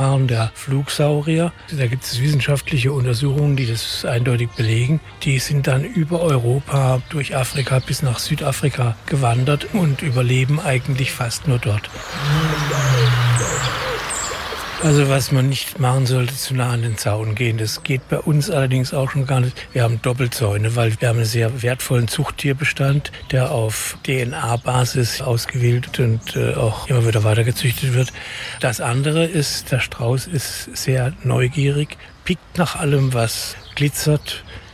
Nachfahren der Flugsaurier. Da gibt es wissenschaftliche Untersuchungen, die das eindeutig belegen. Die sind dann über Europa, durch Afrika bis nach Südafrika gewandert und überleben eigentlich fast nur dort. Also was man nicht machen sollte, zu nah an den Zaun gehen. Das geht bei uns allerdings auch schon gar nicht. Wir haben Doppelzäune, weil wir haben einen sehr wertvollen Zuchttierbestand, der auf DNA-Basis ausgewählt und auch immer wieder weitergezüchtet wird. Das andere ist, der Strauß ist sehr neugierig, pickt nach allem, was glitzert,